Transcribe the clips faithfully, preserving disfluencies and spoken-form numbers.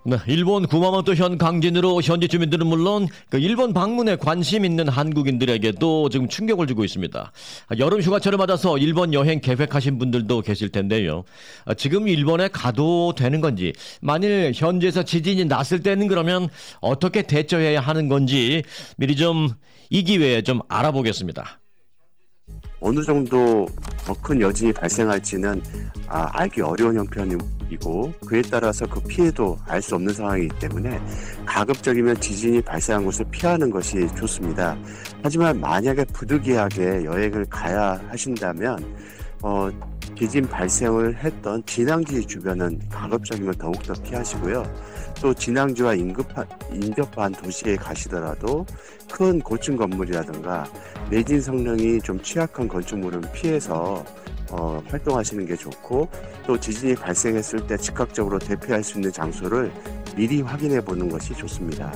네, 일본 구마모토 현 강진으로 현지 주민들은 물론 그 일본 방문에 관심 있는 한국인들에게도 지금 충격을 주고 있습니다. 여름 휴가철을 맞아서 일본 여행 계획하신 분들도 계실 텐데요. 지금 일본에 가도 되는 건지, 만일 현지에서 지진이 났을 때는 그러면 어떻게 대처해야 하는 건지 미리 좀 이 기회에 좀 알아보겠습니다. 어느 정도 더 큰 여진이 발생할지는 아, 알기 어려운 형편이고, 그에 따라서 그 피해도 알 수 없는 상황이기 때문에 가급적이면 지진이 발생한 곳을 피하는 것이 좋습니다. 하지만 만약에 부득이하게 여행을 가야 하신다면 어, 지진 발생을 했던 진앙지 주변은 가급적이면 더욱더 피하시고요. 또 진앙지와 인급한, 인접한 도시에 가시더라도 큰 고층 건물이라든가 내진 성능이 좀 취약한 건축물은 피해서 어, 활동하시는 게 좋고, 또 지진이 발생했을 때 즉각적으로 대피할 수 있는 장소를 미리 확인해 보는 것이 좋습니다.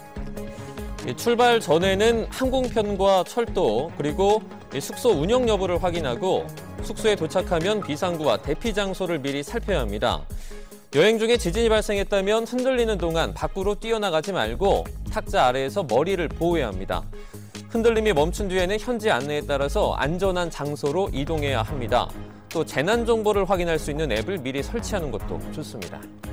출발 전에는 항공편과 철도, 그리고 숙소 운영 여부를 확인하고 숙소에 도착하면 비상구와 대피 장소를 미리 살펴야 합니다. 여행 중에 지진이 발생했다면 흔들리는 동안 밖으로 뛰어나가지 말고 탁자 아래에서 머리를 보호해야 합니다. 흔들림이 멈춘 뒤에는 현지 안내에 따라서 안전한 장소로 이동해야 합니다. 또 재난 정보를 확인할 수 있는 앱을 미리 설치하는 것도 좋습니다.